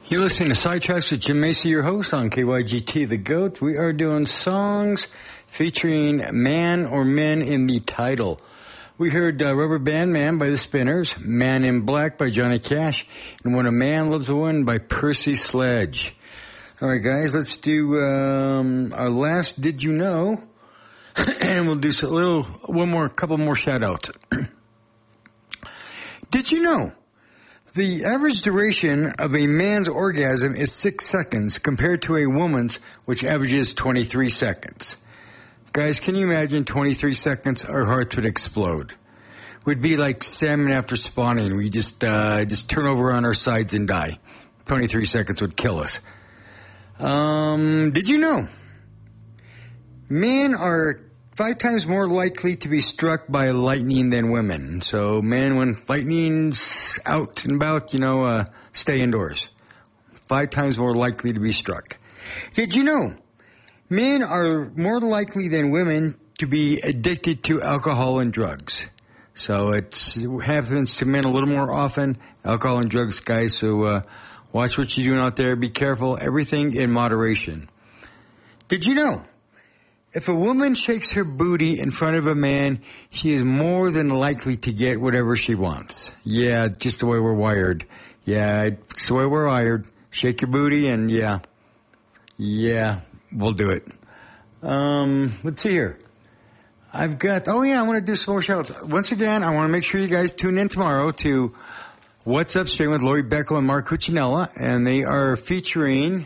You're listening to Sidetracks with Jim Macy, your host on KYGT The Goat. We are doing songs featuring man or men in the title. We heard Rubber Band Man by the Spinners, Man in Black by Johnny Cash, and When a Man Loves a Woman by Percy Sledge. All right, guys, let's do our last Did You Know? And we'll do couple more shout-outs. Did you know? The average duration of a man's orgasm is 6 seconds compared to a woman's, which averages 23 seconds. Guys, can you imagine 23 seconds? Our hearts would explode. We'd be like salmon after spawning. We just turn over on our sides and die. 23 seconds would kill us. Did you know? Men are 5 times more likely to be struck by lightning than women. So, men, when lightning's out and about, stay indoors. 5 times more likely to be struck. Did you know? Men are more likely than women to be addicted to alcohol and drugs. So, it happens to men a little more often, alcohol and drugs, guys. So, watch what you're doing out there. Be careful. Everything in moderation. Did you know? If a woman shakes her booty in front of a man, she is more than likely to get whatever she wants. Yeah, just the way we're wired. Yeah, it's the way we're wired. Shake your booty and yeah, we'll do it. Let's see here. I want to do some more shout-outs. Once again, I want to make sure you guys tune in tomorrow to What's Upstream with Lori Beckel and Mark Cuccinella, and they are featuring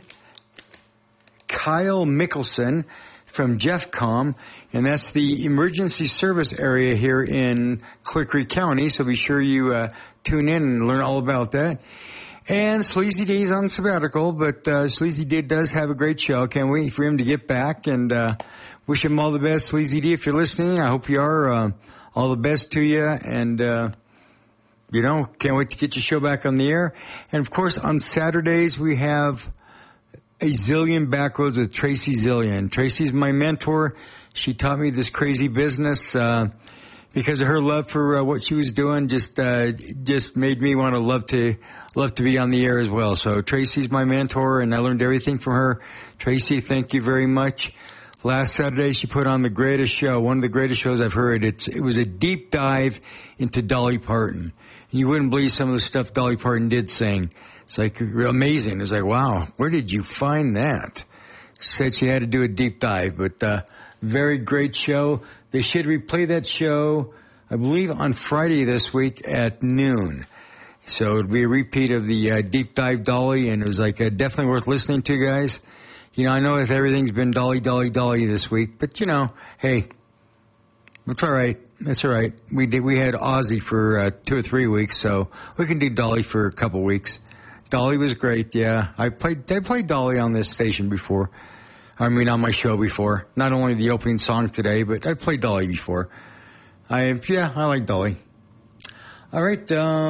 Kyle Mickelson from Jeffcom, and that's the emergency service area here in Clear Creek County, so be sure you tune in and learn all about that. And Sleazy D's on sabbatical, but Sleazy D does have a great show. Can't wait for him to get back, and wish him all the best, Sleazy D, if you're listening. I hope you are. All the best to you, and can't wait to get your show back on the air. And, of course, on Saturdays we have A Zillion Backroads with Tracy Zillion. Tracy's my mentor. She taught me this crazy business because of her love for what she was doing. Just made me want to love to be on the air as well. So Tracy's my mentor, and I learned everything from her. Tracy, thank you very much. Last Saturday, she put on the greatest show, one of the greatest shows I've heard. It was a deep dive into Dolly Parton. And you wouldn't believe some of the stuff Dolly Parton did sing. It's like amazing. It was like, wow, where did you find that? Said she had to do a deep dive, but very great show. They should replay that show, I believe, on Friday this week at noon. So it'll be a repeat of the deep dive Dolly, and it was like definitely worth listening to, guys. I know if everything's been Dolly this week, but hey, it's all right. That's all right. We had Ozzy for 2 or 3 weeks, so we can do Dolly for a couple weeks. Dolly was great, yeah. I played Dolly on this station before. On my show before. Not only the opening song today, but I played Dolly before. I like Dolly. All right,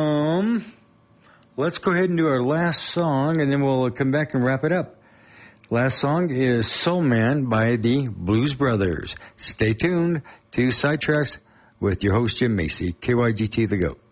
let's go ahead and do our last song, and then we'll come back and wrap it up. Last song is Soul Man by the Blues Brothers. Stay tuned to Sidetracks with your host, Jim Macy, KYGT The Goat.